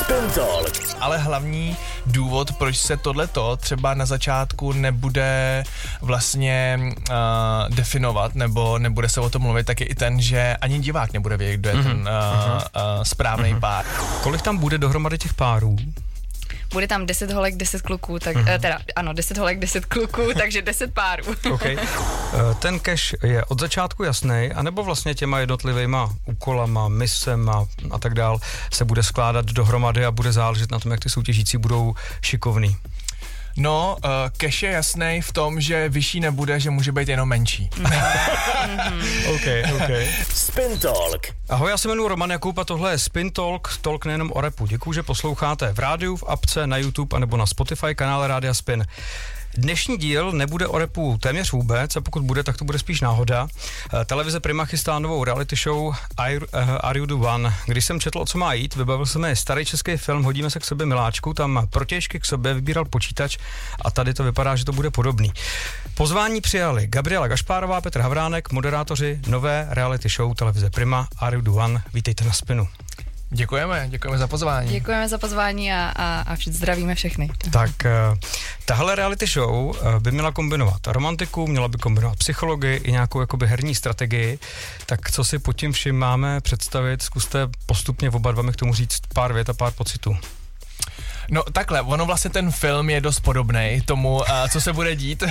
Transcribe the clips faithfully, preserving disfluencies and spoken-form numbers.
Spin Talk. Ale hlavní důvod, proč se tohleto třeba na začátku nebude vlastně uh, definovat, nebo nebude se o tom mluvit, tak je i ten, že ani divák nebude vědět, kdo je mm-hmm. ten uh, uh, správný mm-hmm. pár. Kolik tam bude dohromady těch párů? Bude tam deset holek, deset kluků, tak, mm-hmm. teda ano, deset holek, deset kluků, takže deset párů. Okay. Ten cash je od začátku jasný, anebo vlastně těma jednotlivýma úkolama, misema a tak dál se bude skládat dohromady a bude záležet na tom, jak ty soutěžící budou šikovný? No, uh, cash je jasný v tom, že vyšší nebude, že může být jenom menší. Mm-hmm. OK, OK. Spin Talk. Ahoj, já se jmenuji Roman Jakub a tohle je Spin Talk, talk nejenom o rapu. Děkuju, že posloucháte v rádiu, v apce, na YouTube anebo na Spotify kanále Rádia Spin. Dnešní díl nebude o rapu téměř vůbec, a pokud bude, tak to bude spíš náhoda. Televize Prima chystá novou reality show Are You The One. Když jsem četl, o co má jít, vybavil se mi starý český film Hodíme se k sobě miláčku, tam protějšky k sobě vybíral počítač a tady to vypadá, že to bude podobný. Pozvání přijali Gabriela Gašpárová, Petr Havránek, moderátoři nové reality show televize Prima Are You The One. Vítejte na Spinu. Děkujeme, děkujeme za pozvání. Děkujeme za pozvání a, a, a všichni zdravíme všechny. Tak uh, tahle reality show uh, by měla kombinovat romantiku, měla by kombinovat psychologii i nějakou jakoby herní strategii. Tak co si pod tím vším máme představit? Zkuste postupně oba dva mi k tomu říct pár vět a pár pocitů. No takhle, ono vlastně ten film je dost podobnej tomu, uh, co se bude dít.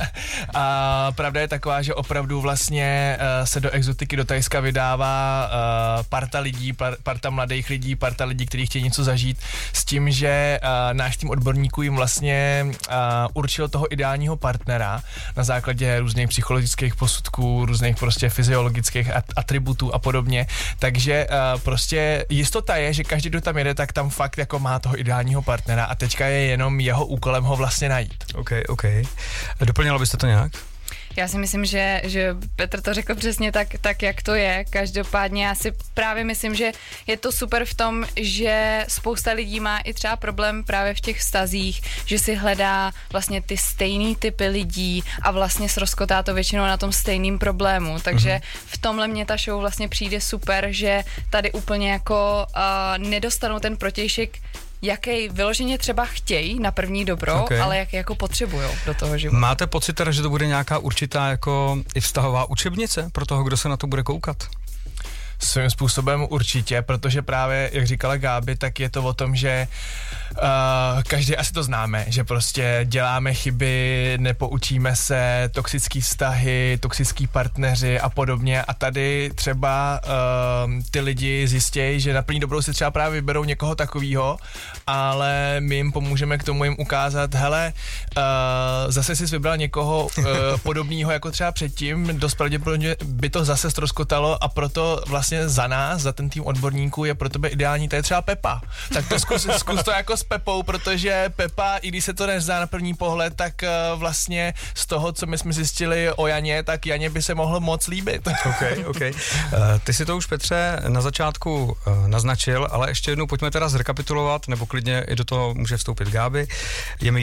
A pravda je taková, že opravdu vlastně uh, se do exotiky do Thajska vydává uh, parta lidí, par, parta mladých lidí, parta lidí, kteří chtějí něco zažít, s tím, že uh, náš tým odborníků jim vlastně uh, určil toho ideálního partnera na základě různých psychologických posudků, různých prostě fyziologických at- atributů a podobně. Takže uh, prostě jistota je, že každý, kdo tam jede, tak tam fakt jako má toho ideálního partnera a teďka je jenom jeho úkolem ho vlastně najít. OK, OK. Doplnila byste to nějak? Já si myslím, že, že Petr to řekl přesně tak, tak, jak to je. Každopádně já si právě myslím, že je to super v tom, že spousta lidí má i třeba problém právě v těch vztazích, že si hledá vlastně ty stejný typy lidí a vlastně srozkotá to většinou na tom stejným problému. Takže mm-hmm. v tomhle mě ta show vlastně přijde super, že tady úplně jako uh, nedostanou ten protějšek, jaký vyloženě třeba chtějí na první dobro, okay. ale jak jako potřebujou do toho života. Máte pocit teda, že to bude nějaká určitá jako i vztahová učebnice pro toho, kdo se na to bude koukat? Svým způsobem určitě, protože právě, jak říkala Gáby, tak je to o tom, že uh, každý asi to známe, že prostě děláme chyby, nepoučíme se, toxický vztahy, toxický partneři a podobně a tady třeba uh, ty lidi zjistějí, že na plný dobrou si třeba právě vyberou někoho takového, ale my jim pomůžeme k tomu jim ukázat, hele, uh, zase jsi vybral někoho uh, podobného jako třeba předtím, dost pravděpodobně by to zase ztroskotalo a proto vlastně za nás, za ten tým odborníků je pro tebe ideální, to je třeba Pepa. Tak to zkus, zkus to jako s Pepou, protože Pepa, i když se to nezdá na první pohled, tak uh, vlastně z toho, co my jsme zjistili o Janě, tak Janě by se mohlo moc líbit. OK, OK. Uh, ty si to už, Petře, na začátku uh, naznačil, ale ještě jednou pojďme teda zrekapitulovat, nebo klidně i do toho může vstoupit Gáby. Je mi